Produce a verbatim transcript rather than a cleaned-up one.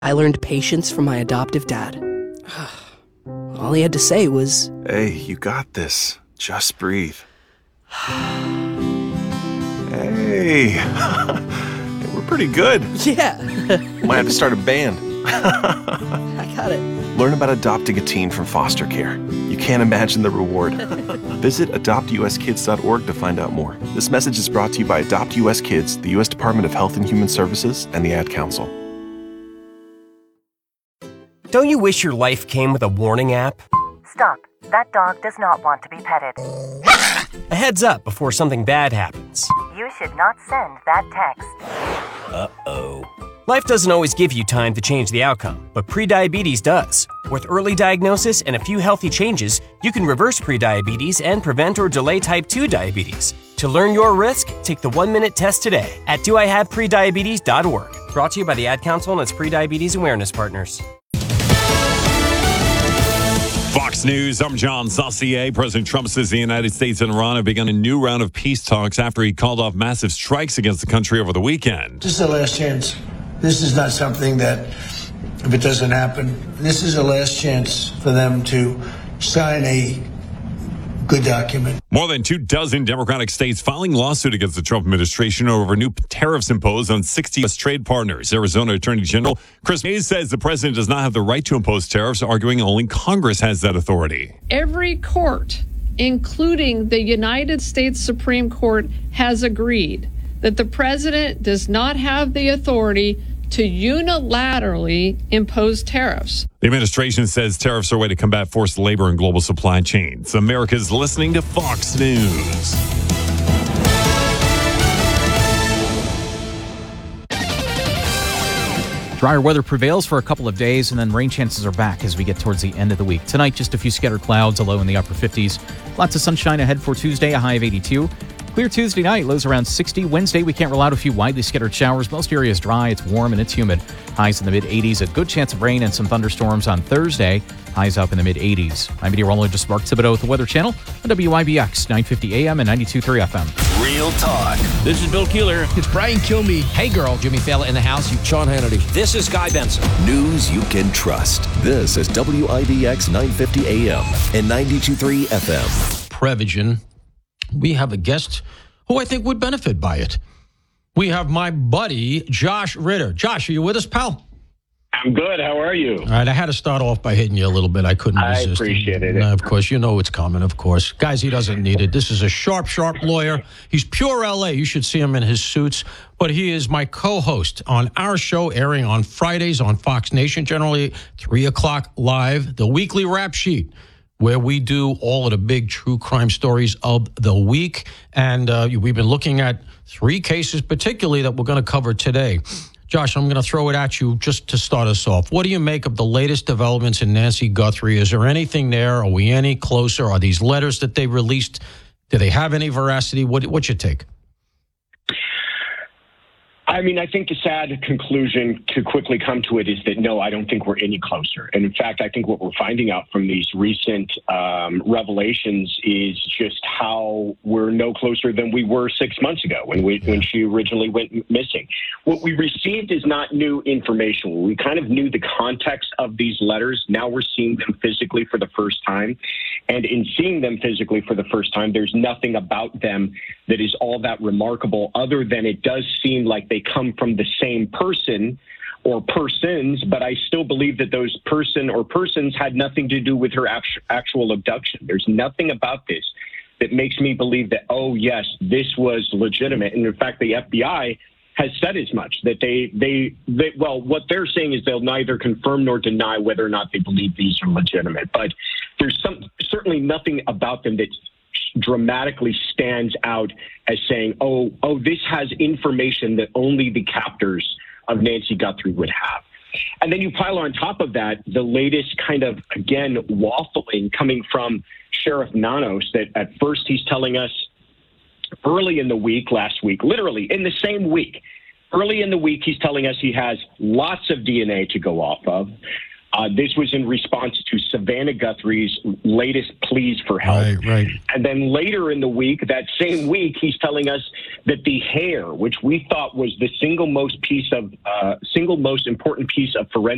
I learned patience from my adoptive dad. All he had to say was, "Hey, you got this. Just breathe." Hey, we're pretty good. Yeah. Might have to start a band. I got it. Learn about adopting a teen from foster care. You can't imagine the reward. Visit adopt u s kids dot org to find out more. This message is brought to you by Adopt U S Kids, the U S Department of Health and Human Services, and the Ad Council. Don't you wish your life came with a warning app? Stop. That dog does not want to be petted. A heads up before something bad happens. You should not send that text. Uh-oh. Life doesn't always give you time to change the outcome, but prediabetes does. With early diagnosis and a few healthy changes, you can reverse prediabetes and prevent or delay type two diabetes. To learn your risk, take the one-minute test today at do I have prediabetes dot org. Brought to you by the Ad Council and its prediabetes awareness partners. Fox News, I'm John Saucier. President Trump says the United States and Iran have begun a new round of peace talks after he called off massive strikes against the country over the weekend. This is the last chance. This is not something that, if it doesn't happen, this is the last chance for them to sign a good document. More than two dozen Democratic states filing lawsuit against the Trump administration over new tariffs imposed on sixty U S trade partners. Arizona Attorney General Chris Hayes says the president does not have the right to impose tariffs, arguing only Congress has that authority. Every court, including the United States Supreme Court, has agreed that the president does not have the authority to unilaterally impose tariffs. The administration says tariffs are a way to combat forced labor and global supply chains. America's listening to Fox News. Drier weather prevails for a couple of days, and then rain chances are back as we get towards the end of the week. Tonight, just a few scattered clouds, a low in the upper fifties. Lots of sunshine ahead for Tuesday, a high of eighty-two. Clear Tuesday night, lows around sixty. Wednesday, we can't rule out a few widely scattered showers. Most areas dry, it's warm, and it's humid. Highs in the mid-eighties, a good chance of rain and some thunderstorms on Thursday. Highs up in the mid-eighties. I'm meteorologist Mark Thibodeau with the Weather Channel on W I B X, nine fifty A M and ninety-two point three F M. Real talk. This is Bill Keeler. It's Brian Kilmeade. Hey, girl. Jimmy Fallon in the house. You, Sean Hannity. This is Guy Benson. News you can trust. This is W I B X nine fifty A M and ninety-two point three F M. Prevagen. We have a guest who I think would benefit by it. We have my buddy, Josh Ritter. Josh, are you with us, pal? I'm good. How are you? All right, I had to start off by hitting you a little bit. I couldn't I resist. I appreciated it. it. Of course, you know it's coming, of course. Guys, he doesn't need it. This is a sharp, sharp lawyer. He's pure L A. You should see him in his suits. But he is my co-host on our show, airing on Fridays on Fox Nation, generally three o'clock live, the weekly rap sheet, where we do all of the big true crime stories of the week. And uh, we've been looking at three cases particularly that we're going to cover today. Josh, I'm going to throw it at you just to start us off. What do you make of the latest developments in Nancy Guthrie? Is there anything there? Are we any closer? Are these letters that they released, do they have any veracity? What, what's your take? I mean, I think the sad conclusion to quickly come to it is that, no, I don't think we're any closer. And in fact, I think what we're finding out from these recent um, revelations is just how we're no closer than we were six months ago when we when she originally went missing. What we received is not new information. We kind of knew the context of these letters. Now we're seeing them physically for the first time. And in seeing them physically for the first time, there's nothing about them that is all that remarkable, other than it does seem like they come from the same person or persons, but I still believe that those person or persons had nothing to do with her actu- actual abduction. There's nothing about this that makes me believe that, oh, yes, this was legitimate. And in fact, the F B I has said as much, that they, they, they, well, what they're saying is they'll neither confirm nor deny whether or not they believe these are legitimate. But there's some certainly nothing about them that dramatically stands out as saying, oh, oh, this has information that only the captors of Nancy Guthrie would have. And then you pile on top of that the latest kind of, again, waffling coming from Sheriff Nanos, that at first he's telling us early in the week, last week, literally in the same week, early in the week, he's telling us he has lots of D N A to go off of. Uh, this was in response to Savannah Guthrie's latest pleas for help. Right, right. And then later in the week, that same week, he's telling us that the hair, which we thought was the single most piece of, uh, single most important piece of forensic